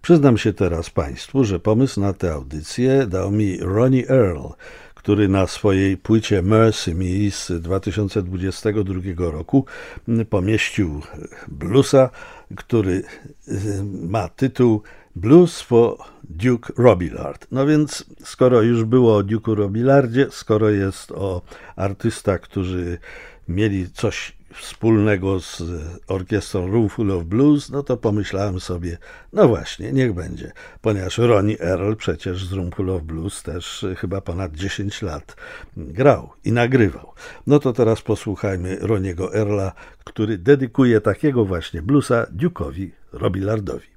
Przyznam się teraz Państwu, że pomysł na tę audycję dał mi Ronnie Earl, który na swojej płycie Mercy Me z 2022 roku pomieścił bluesa, który ma tytuł Blues for Duke Robillard. No więc skoro już było o Duke'u Robillardzie, skoro jest o artystach, którzy mieli coś wspólnego z orkiestrą Roomful of Blues, no to pomyślałem sobie, no właśnie, niech będzie, ponieważ Ronnie Earl przecież z Roomful of Blues też chyba ponad 10 lat grał i nagrywał. No to teraz posłuchajmy Ronniego Earla, który dedykuje takiego właśnie bluesa Duke'owi Robillardowi.